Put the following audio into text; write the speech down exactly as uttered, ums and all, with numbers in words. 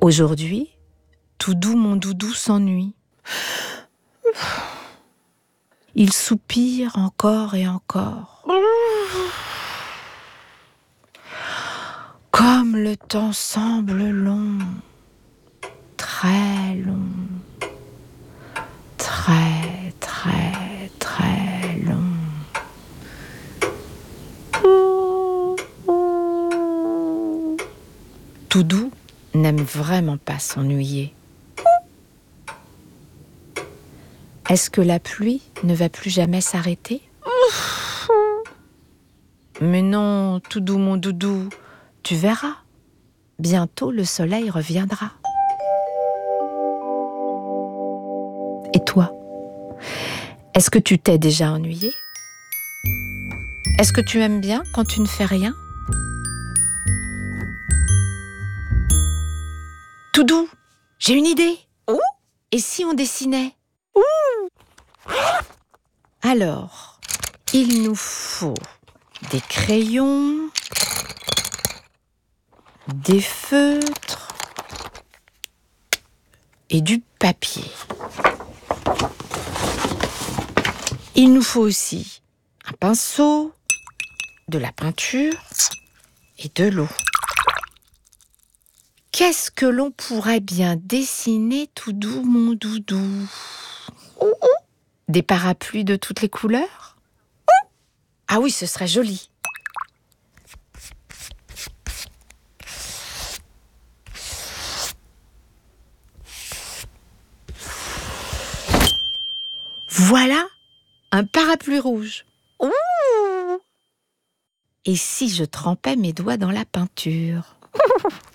Aujourd'hui, Toudou mon doudou s'ennuie. Il soupire encore et encore. Comme le temps semble long, très long, très, très, très long. Toudou n'aime vraiment pas s'ennuyer. Est-ce que la pluie ne va plus jamais s'arrêter ? Mais non, Toudou mon doudou, tu verras. Bientôt le soleil reviendra. Et toi ? Est-ce que tu t'es déjà ennuyé ? Est-ce que tu aimes bien quand tu ne fais rien ? Toudou, j'ai une idée. Oh ? Et si on dessinait ? Ouh ! Alors, il nous faut des crayons, des feutres et du papier. Il nous faut aussi un pinceau, de la peinture et de l'eau. Qu'est-ce que l'on pourrait bien dessiner, Toudou mon doudou ? Des parapluies de toutes les couleurs ? Ah oui, ce serait joli. Voilà un parapluie rouge. Ouh ! Et si je trempais mes doigts dans la peinture ?